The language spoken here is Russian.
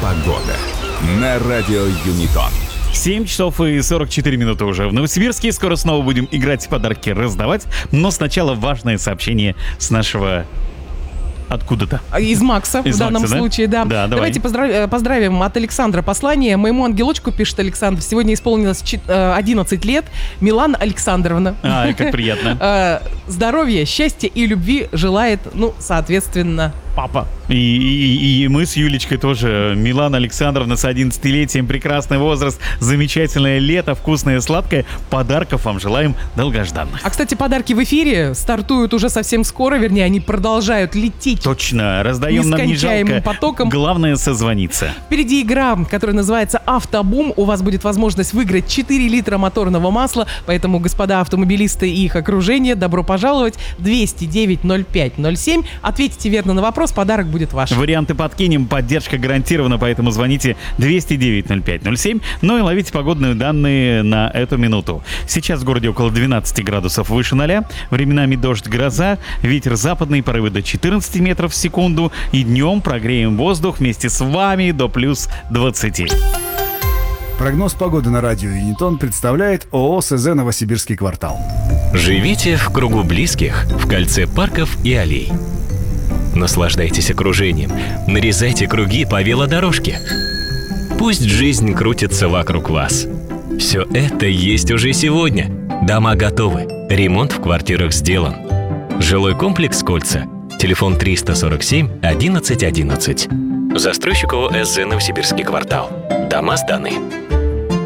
Погода на радио Юнитон. 7 часов и 44 минуты уже в Новосибирске. Скоро снова будем играть, подарки раздавать. Но сначала важное сообщение с нашего... Откуда-то. Из Макса, в данном случае, да. Давайте поздравим от Александра послание. Моему ангелочку, пишет Александр, сегодня исполнилось 11 лет. Милана Александровна. Как приятно. Здоровья, счастья и любви желает, соответственно, папа. И мы с Юлечкой тоже. Милана Александровна с 11-летием, прекрасный возраст, замечательное лето, вкусное, сладкое. Подарков вам желаем долгожданных. А, кстати, подарки в эфире стартуют уже совсем скоро, вернее, они продолжают лететь. Точно, раздаем нам не жалко. Потоком. Главное созвониться. Впереди игра, которая называется «Автобум». У вас будет возможность выиграть 4 литра моторного масла, поэтому, господа автомобилисты и их окружение, добро пожаловать. 209-05-07. Ответите верно на вопрос, подарок будет ваш. Варианты подкинем, поддержка гарантирована, поэтому звоните 209-05-07, и ловите погодные данные на эту минуту. Сейчас в городе около 12 градусов выше 0, временами дождь, гроза, ветер западный, порывы до 14 метров в секунду, и днем прогреем воздух вместе с вами до плюс 20. Прогноз погоды на радио Юнитон представляет ООО СЗ «Новосибирский квартал». Живите в кругу близких, в кольце парков и аллей. Наслаждайтесь окружением, нарезайте круги по велодорожке. Пусть жизнь крутится вокруг вас. Все это есть уже сегодня. Дома готовы, ремонт в квартирах сделан. Жилой комплекс «Кольца». Телефон 347 11 11. Застройщик ООО СЗ «Новосибирский квартал». Дома сданы.